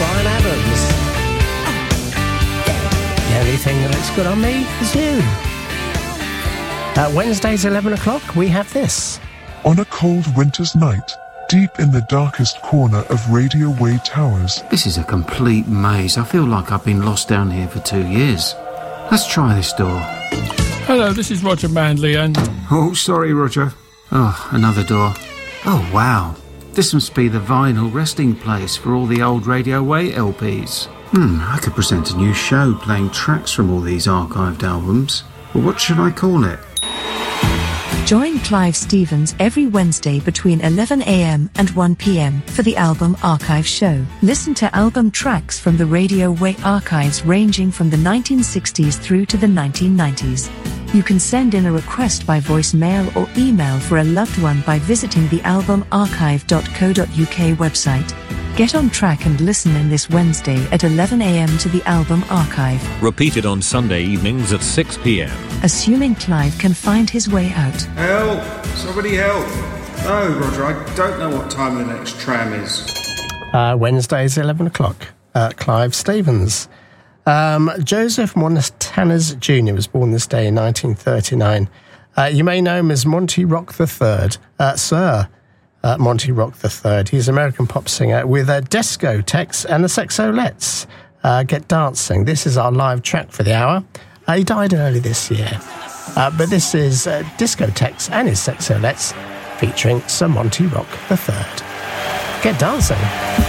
Bryan Adams. The only thing that looks good on me is you. Wednesdays 11 o'clock, we have this. On a cold winter's night, deep in the darkest corner of Radio Way Towers. This is a complete maze. I feel like I've been lost down here for 2 years. Let's try this door. Hello, this is Roger Manley and... Oh, sorry, Roger. Oh, another door. Oh, wow. This must be the vinyl resting place for all the old Radio Way LPs. I could present a new show playing tracks from all these archived albums. Well, what should I call it? Join Clive Stevens every Wednesday between 11 a.m. and 1 p.m. for the Album Archive Show. Listen to album tracks from the Radio Way archives ranging from the 1960s through to the 1990s. You can send in a request by voicemail or email for a loved one by visiting the albumarchive.co.uk website. Get on track and listen in this Wednesday at 11 a.m. to the Album Archive. Repeated on Sunday evenings at 6 p.m. Assuming Clive can find his way out. Help! Somebody help! No, Roger, I don't know what time the next tram is. Wednesdays 11 o'clock. Clive Stevens. Joseph Montanus Jr. was born this day in 1939. You may know him as Monty Rock III. Sir Monty Rock III. He's an American pop singer with Discotex and the Sexolettes. Get Dancing. This is our live track for the hour. He died early this year. But this is Discotex and his Sexolettes featuring Sir Monty Rock III. Get Dancing.